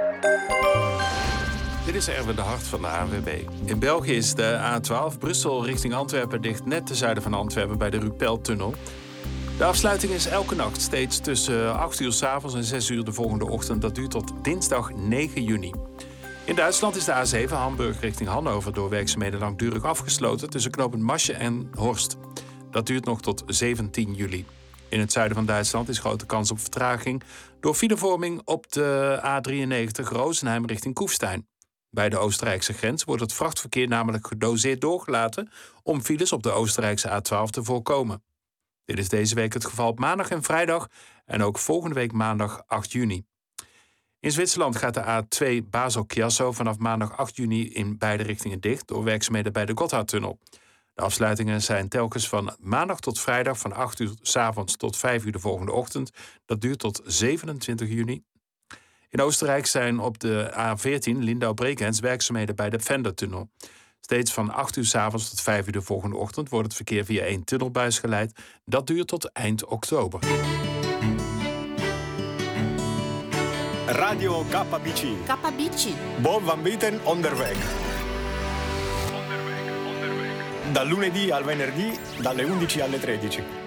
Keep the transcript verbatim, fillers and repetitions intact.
Dit is Erwin de Hart van de A N W B. In België is de A twaalf Brussel richting Antwerpen dicht, net ten zuiden van Antwerpen bij de Rupeltunnel. De afsluiting is elke nacht steeds tussen acht uur 's avonds en zes uur de volgende ochtend. Dat duurt tot dinsdag negen juni. In Duitsland is de A zeven Hamburg richting Hannover door werkzaamheden langdurig afgesloten tussen knooppunt Masje en Horst. Dat duurt nog tot zeventien juli. In het zuiden van Duitsland is grote kans op vertraging door filevorming op de A drieënnegentig Rozenheim richting Kufstein. Bij de Oostenrijkse grens wordt het vrachtverkeer namelijk gedoseerd doorgelaten om files op de Oostenrijkse A twaalf te voorkomen. Dit is deze week het geval op maandag en vrijdag en ook volgende week maandag acht juni. In Zwitserland gaat de A twee Basel-Chiasso vanaf maandag acht juni in beide richtingen dicht door werkzaamheden bij de Gotthardtunnel. De afsluitingen zijn telkens van maandag tot vrijdag van acht uur 's avonds tot vijf uur de volgende ochtend. Dat duurt tot zevenentwintig juni. In Oostenrijk zijn op de A veertien Lindau-Bregenz werkzaamheden bij de Pfändertunnel. Steeds van acht uur 's avonds tot vijf uur de volgende ochtend wordt het verkeer via één tunnelbuis geleid. Dat duurt tot eind oktober. Radio K B C. K B C. Bob van Bieten onderweg. Onderweg, onderweg. Dal lunedì al venerdì, dalle undici alle tredici.